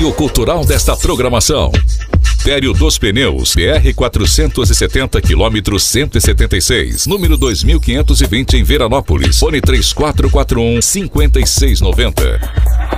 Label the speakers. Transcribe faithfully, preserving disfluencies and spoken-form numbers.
Speaker 1: apoio cultural desta programação. Império dos Pneus, B R quatrocentos e setenta, quilômetro cento e setenta e seis, número dois mil quinhentos e vinte em Veranópolis. Fone três quatro quatro um, cinco seis nove zero.